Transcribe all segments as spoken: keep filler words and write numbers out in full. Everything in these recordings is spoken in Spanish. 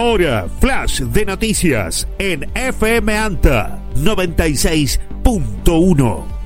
Ahora, flash de noticias en F M Anta noventa y seis punto uno.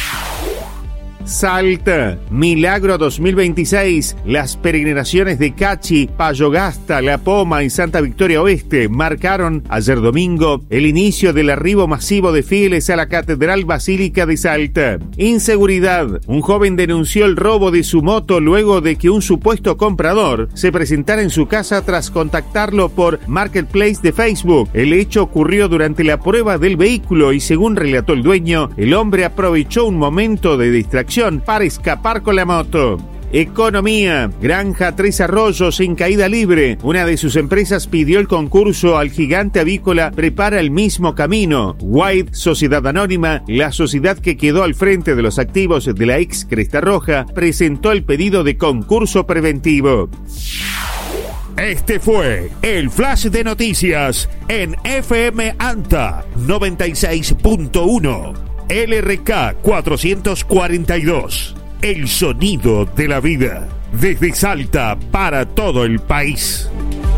Salta, Milagro dos mil veintiséis, las peregrinaciones de Cachi, Payogasta, La Poma y Santa Victoria Oeste marcaron ayer domingo el inicio del arribo masivo de fieles a la Catedral Basílica de Salta. Inseguridad. Un joven denunció el robo de su moto luego de que un supuesto comprador se presentara en su casa tras contactarlo por Marketplace de Facebook. El hecho ocurrió durante la prueba del vehículo y, según relató el dueño, el hombre aprovechó un momento de distracción para escapar con la moto. Economía. Granja Tres Arroyos en caída libre. Una de sus empresas pidió el concurso al gigante avícola Prepara el mismo camino. White, Sociedad Anónima, la sociedad que quedó al frente de los activos de la ex Cresta Roja, presentó el pedido de concurso preventivo. Este fue el flash de noticias en F M Anta noventa y seis punto uno. L R K cuatrocientos cuarenta y dos, el sonido de la vida, desde Salta para todo el país.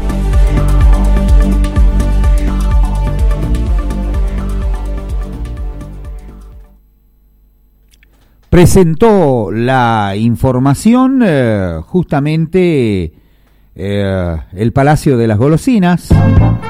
Presentó la información eh, justamente eh, el Palacio de las Golosinas.